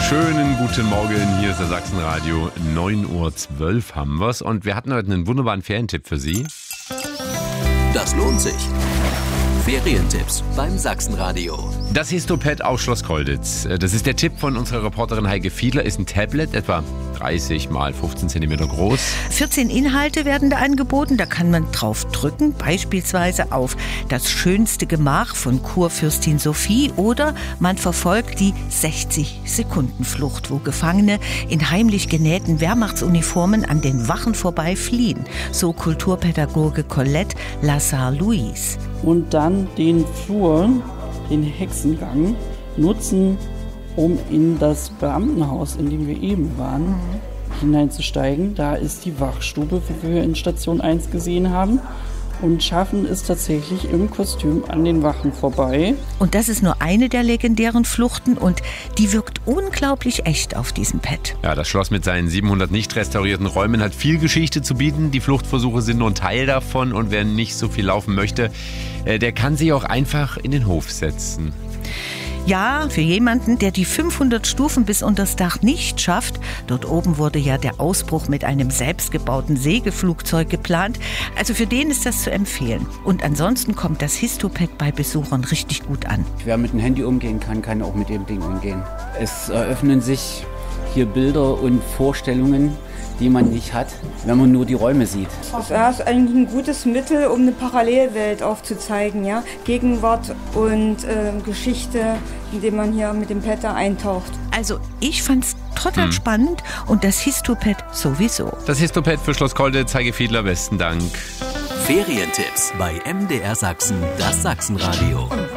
Schönen guten Morgen, hier ist der Sachsenradio. 9:12 Uhr haben wir's und wir hatten heute einen wunderbaren Ferientipp für Sie. Das lohnt sich. Ferientipps beim Sachsenradio. Das Histopad auf Schloss Kolditz. Das ist der Tipp von unserer Reporterin Heike Fiedler. Ist ein Tablet, etwa 30 mal 15 cm groß. 14 Inhalte werden da angeboten. Da kann man drauf drücken, beispielsweise auf das schönste Gemach von Kurfürstin Sophie, oder man verfolgt die 60-Sekunden-Flucht, wo Gefangene in heimlich genähten Wehrmachtsuniformen an den Wachen vorbei fliehen. So Kulturpädagoge Colette Lassar-Louise. Und dann den Flur, den Hexengang, nutzen, um in das Beamtenhaus, in dem wir eben waren, hineinzusteigen. Da ist die Wachstube, wie wir in Station 1 gesehen haben. Und schaffen es tatsächlich im Kostüm an den Wachen vorbei. Und das ist nur eine der legendären Fluchten und die wirkt unglaublich echt auf diesem Pad. Ja, das Schloss mit seinen 700 nicht restaurierten Räumen hat viel Geschichte zu bieten. Die Fluchtversuche sind nur ein Teil davon und wer nicht so viel laufen möchte, der kann sich auch einfach in den Hof setzen. Ja, für jemanden, der die 500 Stufen bis unters Dach nicht schafft. Dort oben wurde ja der Ausbruch mit einem selbstgebauten Segelflugzeug geplant. Also für den ist das zu empfehlen. Und ansonsten kommt das Histopad bei Besuchern richtig gut an. Wer mit dem Handy umgehen kann, kann auch mit dem Ding umgehen. Es eröffnen sich hier Bilder und Vorstellungen, die man nicht hat, wenn man nur die Räume sieht. Das ist eigentlich ein gutes Mittel, um eine Parallelwelt aufzuzeigen, ja? Gegenwart und Geschichte, indem man hier mit dem Pad da eintaucht. Also ich fand's total spannend und das Histopad sowieso. Das Histopad für Schloss Kolditz, Heike Fiedler, besten Dank. Ferientipps bei MDR Sachsen, das Sachsenradio.